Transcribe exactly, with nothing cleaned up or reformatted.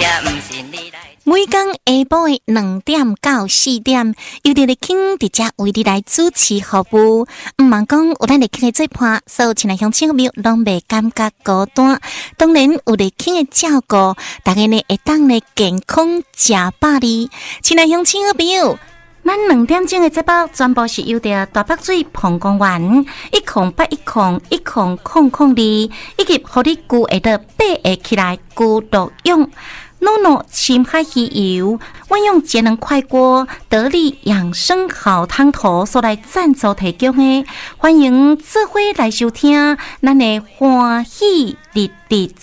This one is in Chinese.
每天下晡的两点到四點，由着日傾直接為你來主持服務。毋茫講有咱日傾的做伴，所有親愛鄉親朋友攏袂感覺孤單。當然有日傾的照顧，大家呢會當呢健康食飽哩。親愛鄉親朋友，咱兩點鐘的節目全部是由着大北水澎公園一空八一空一空空空哩，以及互你具會得八個起來具獨用。诺诺深海魚油，運用節能快鍋得力養生好湯頭所來贊助提供的，歡迎智慧來收聽，咱的歡喜日日。